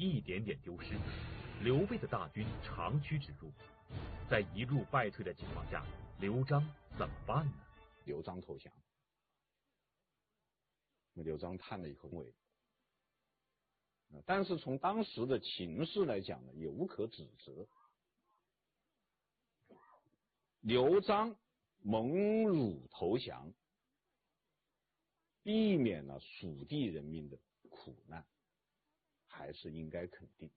一点点丢失，刘备的大军长驱直入，在一路败退的情况下，刘璋怎么办呢？ 刘璋投降。刘璋叹了一口气，但是从当时的情势来讲呢，也无可指责。刘璋蒙辱投降，避免了蜀地人民的苦难，还是应该肯定。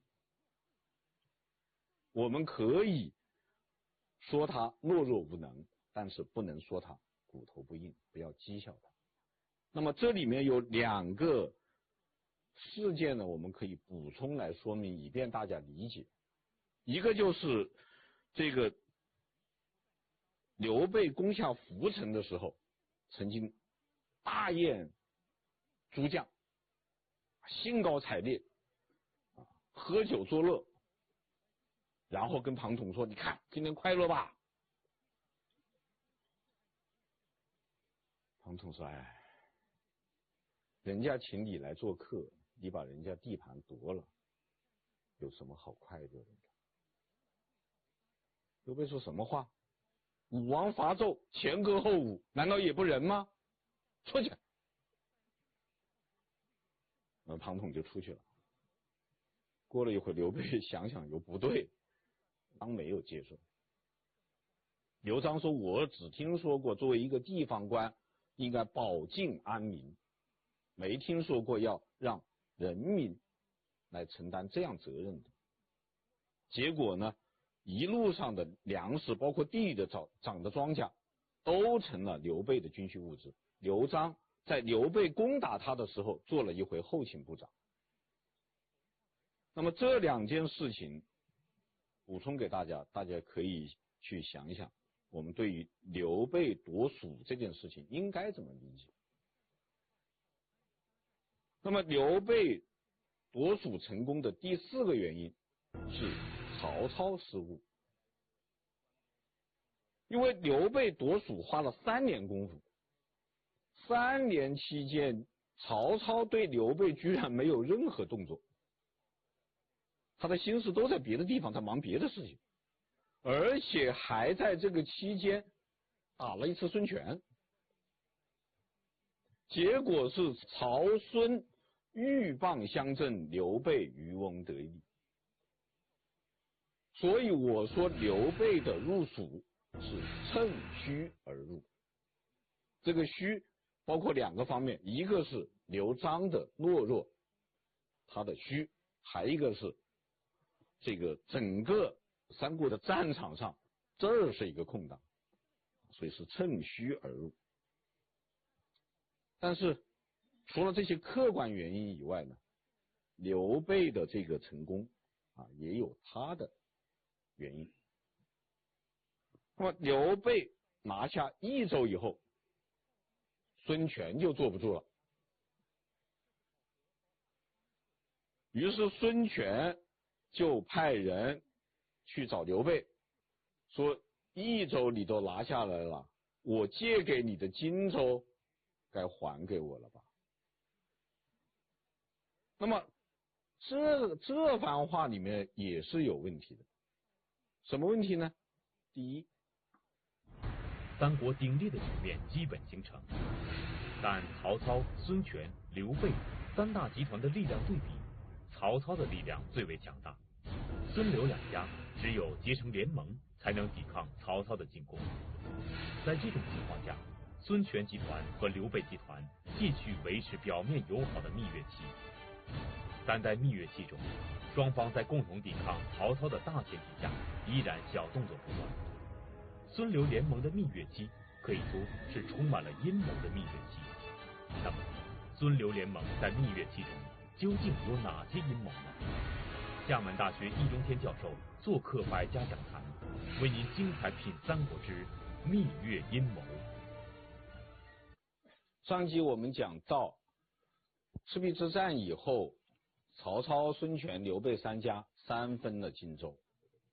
我们可以说他懦弱无能，但是不能说他骨头不硬，不要讥笑他。那么这里面有两个事件呢，我们可以补充来说明，以便大家理解。一个就是这个刘备攻下涪城的时候，曾经大宴诸将，兴高采烈，喝酒作乐，然后跟庞统说：“你看，今天快乐吧？”庞统说：“哎，人家请你来做客，你把人家地盘夺了，有什么好快乐的？”刘备说什么话？武王伐纣，前歌后舞，难道也不仁吗？出去。庞统就出去了。过了一会儿，刘备想想又不对，当没有接受。刘璋说：“我只听说过作为一个地方官应该保境安民，没听说过要让人民来承担这样责任的。”结果呢，一路上的粮食包括地里的长的庄稼都成了刘备的军需物资。刘璋在刘备攻打他的时候做了一回后勤部长。那么这两件事情补充给大家，大家可以去想一想，我们对于刘备夺蜀这件事情应该怎么理解。那么刘备夺蜀成功的第四个原因是曹操失误。因为刘备夺蜀花了3年功夫，3年期间曹操对刘备居然没有任何动作，他的心思都在别的地方，在忙别的事情，而且还在这个期间打了一次孙权，结果是曹孙鹬蚌相争，刘备渔翁得利。所以我说刘备的入蜀是趁虚而入，这个虚包括2个方面，一个是刘璋的懦弱，他的虚，还一个是这个整个三国的战场上这儿是一个空档，所以是趁虚而入。但是除了这些客观原因以外呢，刘备的这个成功也有他的原因。那么刘备拿下益州以后，孙权就坐不住了，于是孙权就派人去找刘备，说益州你都拿下来了，我借给你的荆州该还给我了吧。那么这番话里面也是有问题的。什么问题呢？第一， 三国鼎立的局面基本形成，但曹操、孙权、刘备3大集团的力量对比，曹操的力量最为强大，孙刘2家只有结成联盟才能抵抗曹操的进攻。在这种情况下，孙权集团和刘备集团继续维持表面友好的蜜月期，但在蜜月期中，双方在共同抵抗曹操的大前提下，依然小动作不断。孙刘联盟的蜜月期可以说是充满了阴谋的蜜月期。那么，孙刘联盟在蜜月期中究竟有哪些阴谋呢？厦门大学易中天教授做客百家讲坛，为您精彩品三国之蜜月阴谋。 上集我们讲到赤壁之战以后，曹操、孙权、刘备3家三分了荆州。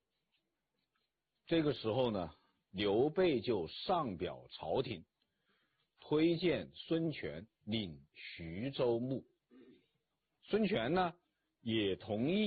这个时候呢，刘备就上表朝廷，推荐孙权领徐州牧。孙权呢也同意